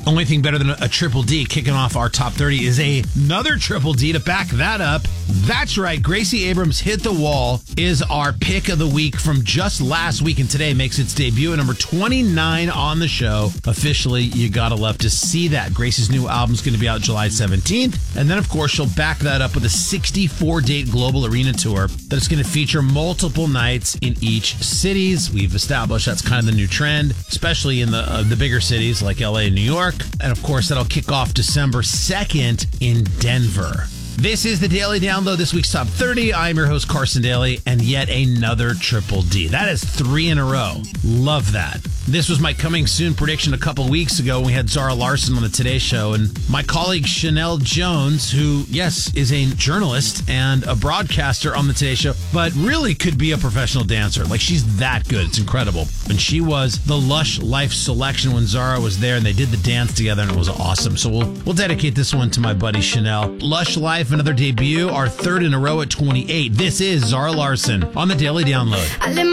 Only thing better than a triple D kicking off our top 30 is another triple D to back that up. That's right. Gracie Abrams' Hit the Wall is our pick of the week from just last week, and today makes its debut at number 29 on the show. Officially, you gotta love to see that. Gracie's new album's going to be out July 17th, and then, of course, she'll back that up with a 64-date global arena tour that's going to feature multiple nights in each cities. We've established that's kind of the new trend, especially in the bigger cities like LA and New York. And, of course, that'll kick off December 2nd in Denver. This is the Daily Download, this week's Top 30. I'm your host, Carson Daly, and yet another triple D. That is 3 in a row. Love that. This was my coming soon prediction a couple weeks ago when we had Zara Larsson on the Today Show, and my colleague Chanel Jones, who, yes, is a journalist and a broadcaster on the Today Show, but really could be a professional dancer. Like, she's that good. It's incredible. And she was the Lush Life selection when Zara was there, and they did the dance together, and it was awesome. So we'll dedicate this one to my buddy Chanel. Lush Life, another debut, our third in a row at 28. This is Zara Larsson on the Daily Download.